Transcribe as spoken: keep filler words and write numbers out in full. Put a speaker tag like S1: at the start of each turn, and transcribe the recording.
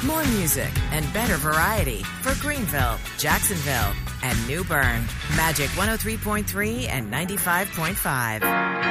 S1: More music and better variety for Greenville, Jacksonville, and New Bern. Magic one oh three point three and ninety-five point five.